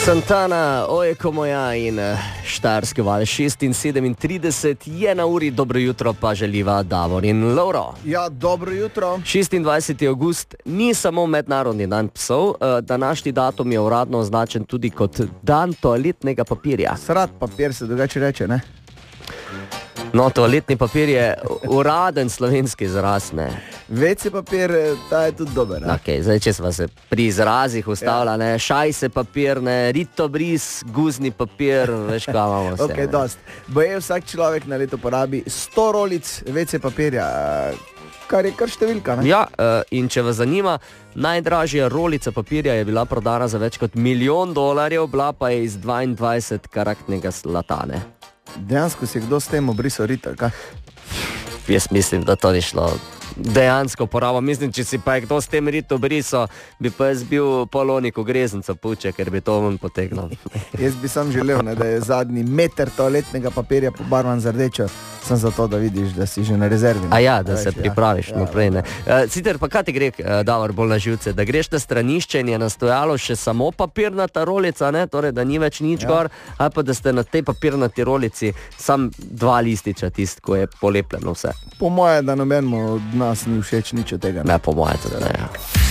Santana, oj, ko moja in Štajerski val 6:37 je na uri. Dobro jutro pa želiva Davor in Lovro. Ja, dobro jutro. 26. avgust ni samo mednarodni dan psov, današnji datum je uradno označen tudi kot dan toaletnega papirja. Srat papir se drugače reče, ne? No, toaletni papir je uraden slovenski izraz, ne? WC papir, ta je tudi dober, ne? Okay, zdaj, če smo se pri izrazih ustavila, ne? Šajse papir, ne? Ritobris, guzni papir, veš, kaj imamo vse. Ok, dost. Boje vsak človek na leto porabi 100 rolic WC papirja, kar je kar številka, ne? Ja, in če vas zanima, najdražja rolica papirja je bila prodana za več kot $1 milijon, bila pa je iz 22 karaktnega zlata, ne? Dejansko si kdo s tem obrisal rito, kaj? Jaz mislim, da to ni šlo dejansko porabo. Mislim, če si pa je kdo s tem rito obrisal, bi pa jaz bil polonik ugrezenca puče, ker bi to ven potegnil. Jaz bi sam želel, ne, da je zadnji meter toaletnega papirja pobarvan z rdečo. Sem zato, da vidiš, da si že na rezervi. A ja, da se pripraviš naprej, ne. Sicer pa kaj ti gre, Davor, bolj na živce? Da greš na stranišče in je na stojalo še samo papirnata rolica, ne? Torej, da ni več nič gor, ali pa da ste na tej papirnati rolici sam 2 lističa tist, ko je polepljeno vse. Po moje, da nobenemu od nas ni všeč nič od tega. Ne, po moje tudi ne, ja.